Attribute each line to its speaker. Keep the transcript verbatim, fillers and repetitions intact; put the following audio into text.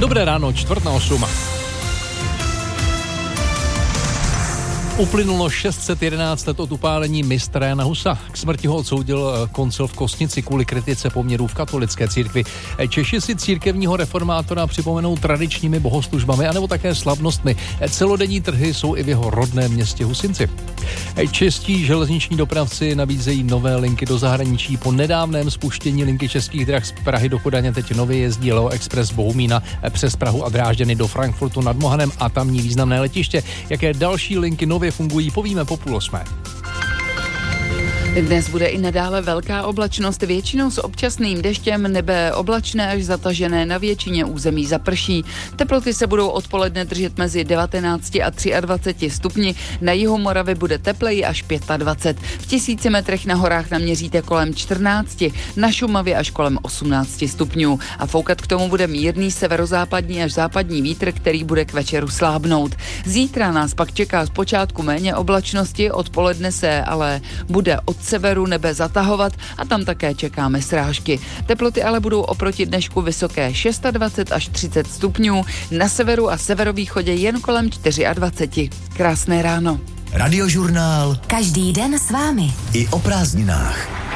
Speaker 1: Dobré ráno, čtvrt na osm. Uplynulo šest set jedenáct let od upálení mistra Jana Husa. K smrti ho odsoudil koncil v Kostnici kvůli kritice poměrů v katolické církvi. Češi si církevního reformátora připomenou tradičními bohoslužbami anebo také slavnostmi. Celodenní trhy jsou i v jeho rodném městě Husinci. Čeští železniční dopravci nabízejí nové linky do zahraničí. Po nedávném spuštění linky Českých drah z Prahy do Kodaně teď nově jezdí Leo Express Bohumína přes Prahu a Drážďany do Frankfurtu nad Mohanem a tamní významné letiště. Jaké další linky nově fungují, povíme po půl osmé.
Speaker 2: Dnes bude i nadále velká oblačnost, většinou s občasným deštěm, nebe oblačné až zatažené, na většině území zaprší. Teploty se budou odpoledne držet mezi devatenáct a dvacet tři stupni, na jihu Moravy bude tepleji až dvacet pět. V tisíci metrech na horách naměříte kolem čtrnáct, na Šumavě až kolem osmnáct stupňů. A foukat k tomu bude mírný severozápadní až západní vítr, který bude k večeru slábnout. Zítra nás pak čeká zpočátku méně oblačnosti, odpoledne se ale bude od severu nebe zatahovat a tam také čekáme srážky. Teploty ale budou oproti dnešku vysoké dvacet šest až třicet stupňů, na severu a severovýchodě jen kolem dvacet čtyři. Krásné ráno.
Speaker 3: Radiožurnál.
Speaker 4: Každý den s vámi.
Speaker 3: I o prázdninách.